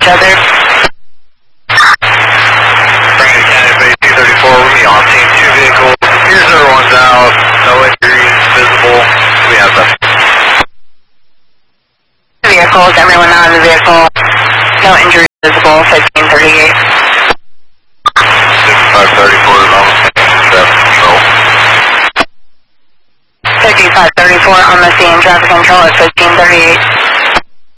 each other. Brandon County Bay 234, we're me on team 2 vehicles. Here's everyone's out. No injuries visible. We have the Vehicles, everyone out of the vehicle. No injuries visible, 1538. 5534 is on the scene, traffic control. 5534 on the scene, traffic control at 1538.